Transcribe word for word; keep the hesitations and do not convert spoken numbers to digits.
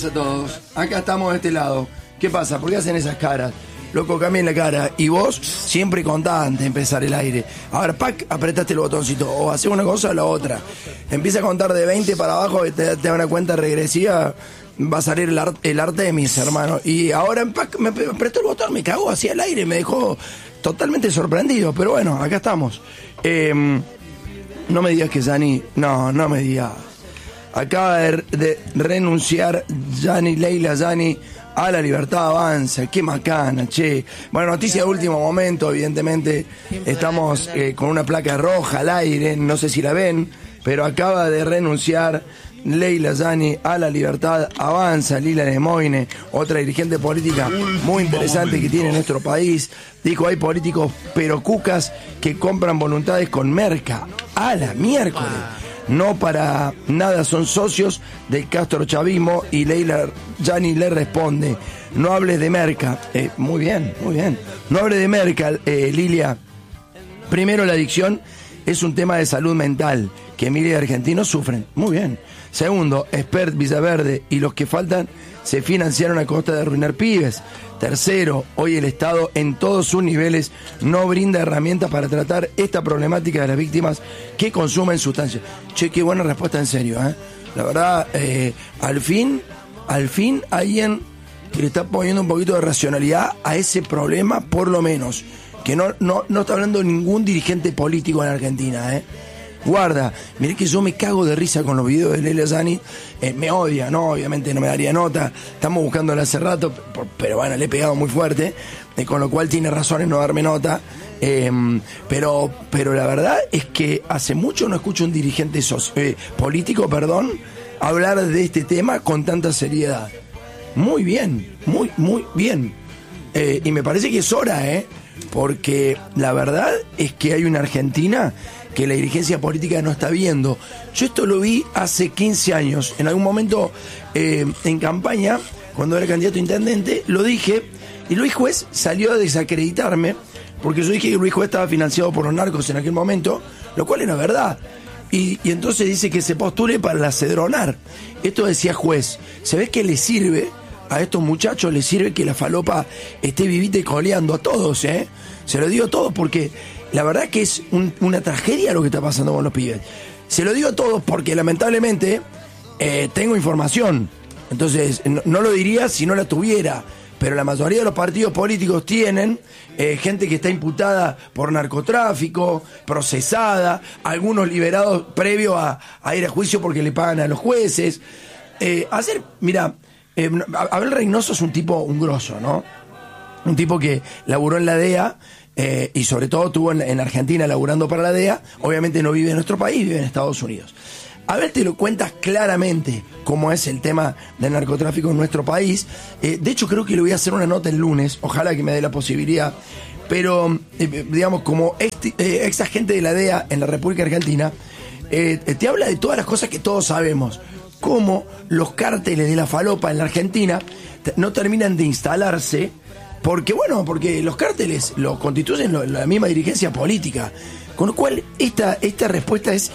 días a todos. Acá estamos de este lado. ¿Qué pasa? ¿Por qué hacen esas caras? Loco, cambien la cara. Y vos, siempre contá antes de empezar el aire. A ver, pac, apretaste el botoncito. O hacés una cosa o la otra. Empieza a contar de veinte para abajo, te, te da una cuenta regresiva. Va a salir el, Ar- el Artemis, hermano. Y ahora pac, me apretó el botón, me cagó así al aire. Me dejó totalmente sorprendido. Pero bueno, acá estamos. Eh, no me digas que Gianni... No, no me digas. Acaba de, de renunciar Gianni, Leila Gianni, a la Libertad Avanza. Qué macana, che. Bueno, noticia de último momento, evidentemente. Estamos eh, con una placa roja al aire, no sé si la ven, pero acaba de renunciar Leila Gianni a la Libertad Avanza. Lila Lemoine, otra dirigente política muy interesante que tiene nuestro país. Dijo, hay políticos pero cucas que compran voluntades con merca. A la miércoles. No para nada son socios del castrochavismo. Y Leila Gianni le responde, no hables de merca. Eh, muy bien, muy bien. No hables de merca, eh, Lilia. Primero, la adicción es un tema de salud mental que miles de argentinos sufren. Muy bien. Segundo, Expert, Villaverde y los que faltan se financiaron a costa de arruinar pibes. Tercero, hoy el Estado en todos sus niveles no brinda herramientas para tratar esta problemática de las víctimas que consumen sustancias. Che, qué buena respuesta, en serio, ¿eh? La verdad, eh, al fin, al fin alguien que le está poniendo un poquito de racionalidad a ese problema, por lo menos. Que no, no, no está hablando ningún dirigente político en Argentina, ¿eh? Guarda, mirá que yo me cago de risa con los videos de Leila Gianni. Eh, me odia, no, obviamente no me daría nota. Estamos buscándola hace rato, por, pero bueno, le he pegado muy fuerte, eh, con lo cual tiene razón en no darme nota. Eh, pero, pero la verdad es que hace mucho no escucho un dirigente socio, eh, político, perdón, hablar de este tema con tanta seriedad. Muy bien, muy, muy bien. Eh, y me parece que es hora, ¿eh? Porque la verdad es que hay una Argentina que la dirigencia política no está viendo. Yo esto lo vi hace quince años. En algún momento, eh, en campaña, cuando era candidato a intendente, lo dije, y Luis Juez salió a desacreditarme, porque yo dije que Luis Juez estaba financiado por los narcos en aquel momento, lo cual era verdad. Y, y entonces dice que se postule para la Cedronar. Esto decía Juez. ¿Se ve que le sirve a estos muchachos? Le sirve que la falopa esté vivita y coleando a todos, ¿eh? Se lo digo a todos porque la verdad que es un, una tragedia lo que está pasando con los pibes. Se lo digo a todos porque lamentablemente eh, tengo información. Entonces, no, no lo diría si no la tuviera. Pero la mayoría de los partidos políticos tienen eh, gente que está imputada por narcotráfico, procesada, algunos liberados previo a, a ir a juicio porque le pagan a los jueces. Eh, hacer, mira, eh, Abel Reynoso es un tipo, un grosso, ¿no? Un tipo que laburó en la D E A. Eh, y sobre todo estuvo en, en Argentina laburando para la D E A. Obviamente no vive en nuestro país, vive en Estados Unidos. A ver, te lo cuentas claramente cómo es el tema del narcotráfico en nuestro país. Eh, de hecho, creo que le voy a hacer una nota el lunes, ojalá que me dé la posibilidad. Pero, eh, digamos, como este, eh, ex agente de la D E A en la República Argentina, eh, te habla de todas las cosas que todos sabemos. Cómo los cárteles de la falopa en la Argentina t- no terminan de instalarse. Porque, bueno, porque los cárteles lo constituyen lo, la misma dirigencia política. Con lo cual, esta, esta respuesta es